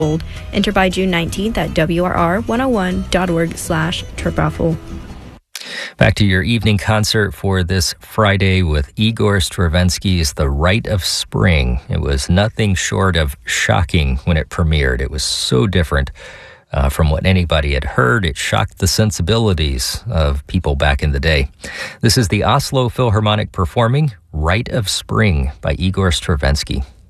Enter by June 19th at WRR101.org/turbraffle. Back to your evening concert for this Friday with Igor Stravinsky's The Rite of Spring. It was nothing short of shocking when it premiered. It was so different from what anybody had heard. It shocked the sensibilities of people back in the day. This is the Oslo Philharmonic performing Rite of Spring by Igor Stravinsky.